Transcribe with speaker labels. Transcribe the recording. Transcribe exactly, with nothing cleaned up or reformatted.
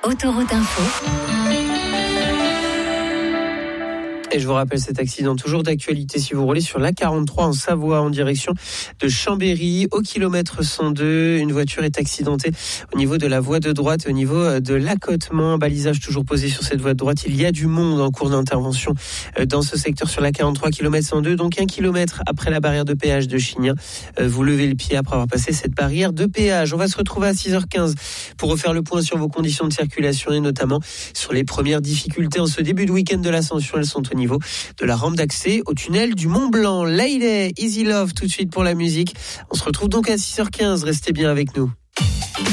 Speaker 1: Autoroute Info.
Speaker 2: Et je vous rappelle cet accident toujours d'actualité si vous roulez sur l'A quarante-trois en Savoie en direction de Chambéry au kilomètre cent deux. Une voiture est accidentée au niveau de la voie de droite, au niveau de l'accotement. Un balisage toujours posé sur cette voie de droite. Il y a du monde en cours d'intervention dans ce secteur sur l'A quarante-trois, kilomètre cent deux. Donc un kilomètre après la barrière de péage de Chignin. Vous levez le pied après avoir passé cette barrière de péage. On va se retrouver à six heures quinze pour refaire le point sur vos conditions de circulation et notamment sur les premières difficultés en ce début de week-end de l'Ascension. Elles sont au niveau de la rampe d'accès au tunnel du Mont Blanc. Lady, Easy Love tout de suite pour la musique. On se retrouve donc à six heures quinze. Restez bien avec nous.